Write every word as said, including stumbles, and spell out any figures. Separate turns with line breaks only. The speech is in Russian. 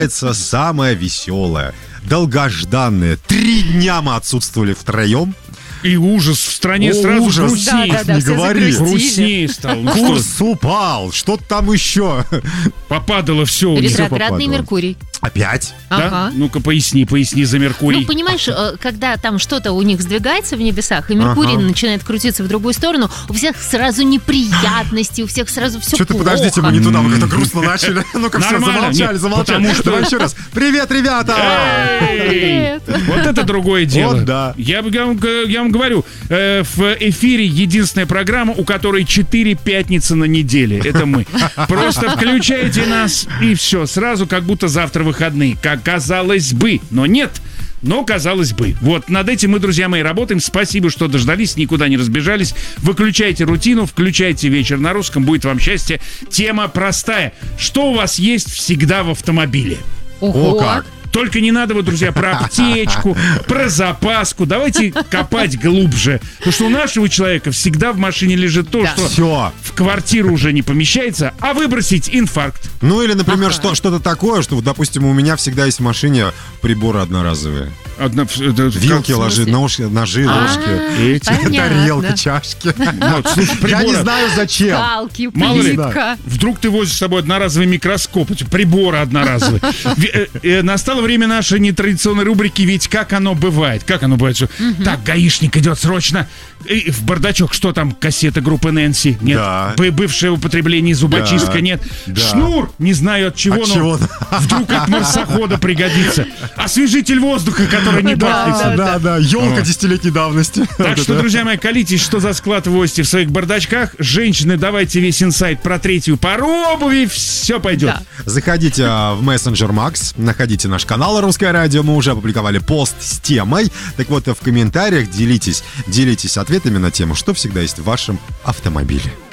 самое веселое, долгожданное. Три дня мы отсутствовали втроем.
И ужас в стране
О,
сразу
ужас.
грустнее.
Да, да, да,
Не
все
говори.
загрустили.
Грустнее стало. Ну,
Курс
что,
упал. Что-то там еще.
попадало все у них.
Ретроградный
попадало.
Меркурий.
Опять?
Да?
Ага.
Ну-ка, поясни, поясни за Меркурий.
Ну, понимаешь, э, когда там что-то у них сдвигается в небесах, и Меркурий
Ага.
начинает крутиться в другую сторону, у всех сразу неприятности, у всех сразу все
Что-то
плохо.
подождите, мы не туда, мы как-то грустно начали. Ну-ка, все,
Нормально.
замолчали,
Нет,
замолчали.
потому что-
Давай еще раз. Привет, ребята!
Эй!
Привет.
Вот это другое дело.
Вот да.
Я, бы- я вам, я вам говорю, э, в эфире единственная программа, у которой четыре пятницы на неделе. Это мы. Просто включайте нас, и все. Сразу как будто завтра выходные. Как казалось бы. Но нет. Но казалось бы. Вот над этим мы, друзья мои, работаем. Спасибо, что дождались, никуда не разбежались. Выключайте рутину, включайте вечер на русском. Будет вам счастье. Тема простая. Что у вас есть всегда в автомобиле?
Ого.
О, как!
Только не надо, вот, друзья, про аптечку, про запаску. Давайте копать глубже. Потому что у нашего человека всегда в машине лежит то,
Да.
что
Все.
в квартиру уже не помещается, а выбросить инфаркт.
Ну или, например,
Ага.
что, что-то такое, что, вот, допустим, у меня всегда есть в машине приборы одноразовые.
Одна, это,
Вилки,
в
ложи,
смысле?
ножи, ножи,
А,
ложки,
Эти.
понятно.
тарелка, чашки.
Вот, слушай,
Я не
приборы.
знаю, зачем.
Палки,
Мало ли,
плитка.
Вдруг ты возишь с собой одноразовый микроскоп, эти приборы одноразовые. Ви- э, э, Настало время нашей нетрадиционной рубрики «Ведь как оно бывает». Как оно бывает? Что, так, гаишник идет срочно. И в бардачок что там? Кассета группы Нэнси? Нет.
Да.
Бы- Бывшее употребление зубочистка?
Да.
Нет.
Да.
Шнур? Не знаю от чего,
От
но
чего?
вдруг от марсохода пригодится. Освежитель воздуха, который не пахнет.
Да, да, да. Елка
Вот.
десятилетней давности.
Так
Вот
что,
это.
друзья мои, колитесь, что за склад вывозите в своих бардачках. Женщины, давайте весь инсайт про третью пару обуви, все пойдет.
Да.
Заходите а, в мессенджер Макс, находите наш канал «Русское радио». Мы уже опубликовали пост с темой. Так вот, в комментариях делитесь, делитесь ответами на тему, что всегда есть в вашем автомобиле.